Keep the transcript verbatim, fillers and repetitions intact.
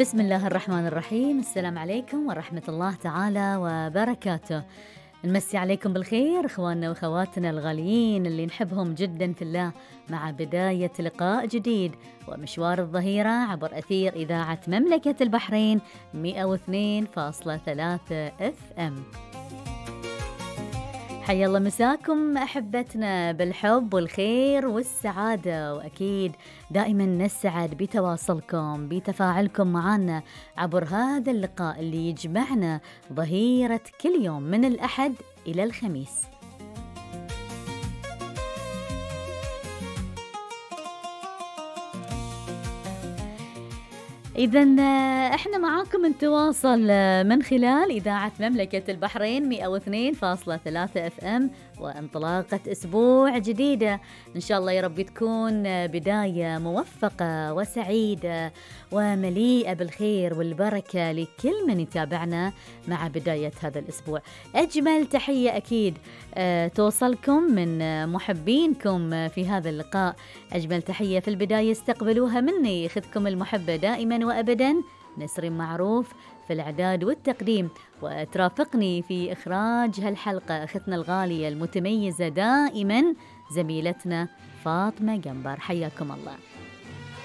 بسم الله الرحمن الرحيم. السلام عليكم ورحمة الله تعالى وبركاته. نمسي عليكم بالخير إخواننا وأخواتنا الغاليين اللي نحبهم جدا في الله، مع بداية لقاء جديد ومشوار الظهيرة عبر أثير إذاعة مملكة البحرين مئة واثنين فاصلة ثلاثة اف ام. حيا الله مساكم أحبتنا بالحب والخير والسعادة، وأكيد دائما نسعد بتواصلكم بتفاعلكم معنا عبر هذا اللقاء اللي يجمعنا ظهيرة كل يوم من الأحد إلى الخميس. إذن إحنا معاكم نتواصل من خلال إذاعة مملكة البحرين مئة واثنين فاصلة ثلاثة اف ام، وانطلاقة أسبوع جديدة إن شاء الله يا رب تكون بداية موفقة وسعيدة ومليئة بالخير والبركة لكل من يتابعنا مع بداية هذا الأسبوع. أجمل تحية أكيد أه توصلكم من محبينكم في هذا اللقاء. أجمل تحية في البداية استقبلوها مني أختكم المحبة دائما وأبدا نسرين معروف في الإعداد والتقديم، وترافقني في إخراج هالحلقة أختنا الغالية المتميزة دائما زميلتنا فاطمة جنبر. حياكم الله.